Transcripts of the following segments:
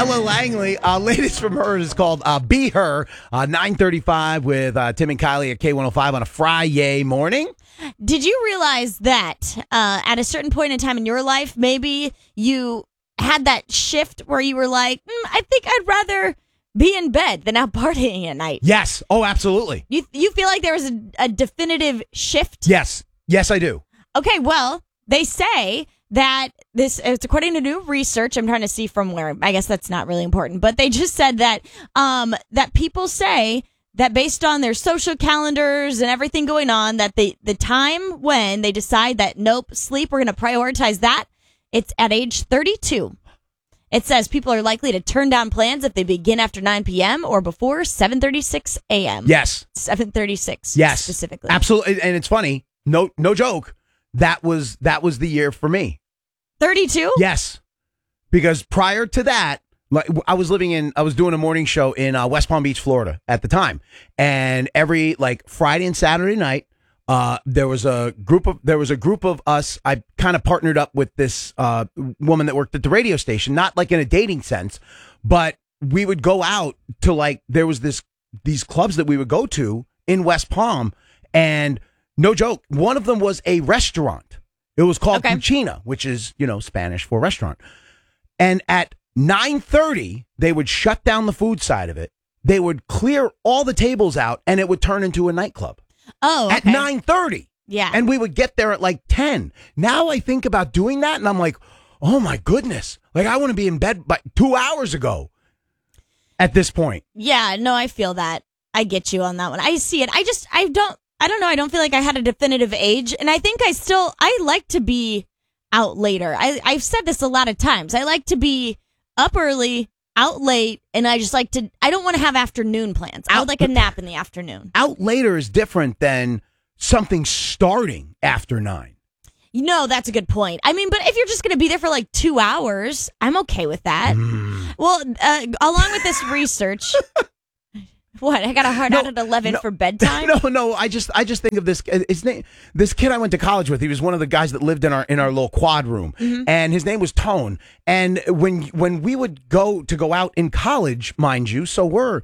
Ella Langley, latest from her is called Be Her, 9:35 with Tim and Kylie at K105 on a Friday morning. Did you realize that at a certain point in time in your life, maybe you had that shift where you were like, I think I'd rather be in bed than out partying at night? Yes. Oh, absolutely. You feel like there was a definitive shift? Yes. Yes, I do. Okay, well, they say that it's according to new research. I'm trying to see from where. I guess that's not really important, but they just said that that people say that based on their social calendars and everything going on, that the time when they decide that nope, sleep, we're going to prioritize that, it's at age 32. It says people are likely to turn down plans if they begin after 9 p.m. or before 7:36 a.m. Yes. 7:36. Yes. Specifically. Absolutely. And it's funny. No joke. That was the year for me. 32? Yes. Because prior to that, like, I was doing a morning show in West Palm Beach, Florida at the time. And every Friday and Saturday night, there was a group of us. I kind of partnered up with this woman that worked at the radio station, not like in a dating sense, but we would go out to there was these clubs that we would go to in West Palm, and no joke, one of them was a restaurant. It was called Cucina, which is, Spanish for restaurant. And at 9:30, they would shut down the food side of it. They would clear all the tables out, and it would turn into a nightclub. Oh, okay. At 9:30. Yeah. And we would get there at 10. Now I think about doing that, and I'm like, oh my goodness. I want to be in bed by 2 hours ago at this point. Yeah, no, I feel that. I get you on that one. I see it. I don't know. I don't feel like I had a definitive age. And I think I like to be out later. I've said this a lot of times. I like to be up early, out late, and I don't want to have afternoon plans. I would like a nap in the afternoon. Out later is different than something starting after 9. No, that's a good point. I mean, but if you're just going to be there for 2 hours, I'm okay with that. Well, along with this research... What? I got a hard out at 11 for bedtime? No. I just think of this. His name, this kid I went to college with. He was one of the guys that lived in our little quad room, and his name was Tone. And when we would go out in college, mind you, so we're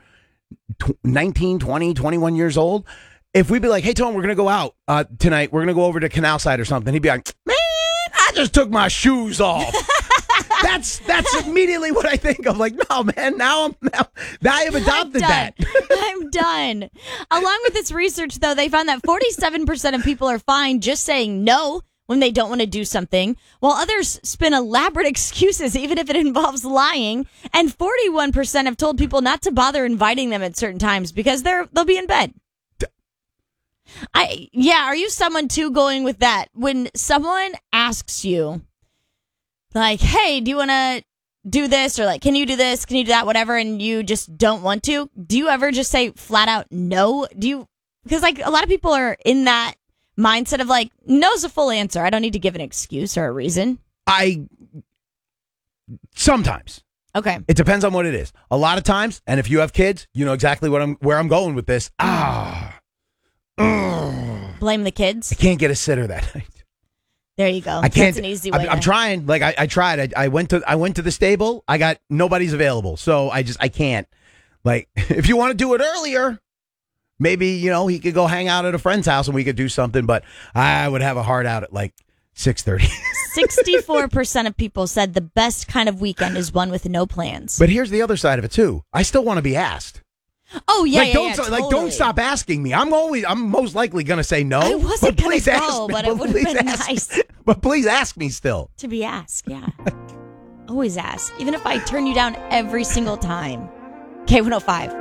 19, 20, 21 years old. If we'd be like, "Hey, Tone, we're gonna go out tonight. We're gonna go over to Canal Side or something," he'd be like, "Man, I just took my shoes off." That's immediately what I think of. No, man, now I have adopted that. I'm done. Along with this research, though, they found that 47% of people are fine just saying no when they don't want to do something, while others spin elaborate excuses, even if it involves lying. And 41% have told people not to bother inviting them at certain times because they'll be in bed. Are you someone too going with that? When someone asks you, hey, do you want to do this? Or can you do this? Can you do that? Whatever. And you just don't want to. Do you ever just say flat out no? Because a lot of people are in that mindset of no's a full answer. I don't need to give an excuse or a reason. Sometimes. Okay. It depends on what it is. A lot of times, and if you have kids, you know exactly where I'm going with this. Blame the kids. I can't get a sitter that night. There you go. I can't. That's an easy way. I'm trying. I tried. I went to the stable. I got nobody's available, so I can't. If you want to do it earlier, maybe he could go hang out at a friend's house and we could do something. But I would have a hard out at 6:30. 64% of people said the best kind of weekend is one with no plans. But here's the other side of it too. I still want to be asked. Oh yeah, totally. Don't stop asking me. I'm most likely gonna say no. I wasn't gonna go, but it would have been nice. But please ask me still. To be asked, yeah. Always ask, even if I turn you down every single time. K105.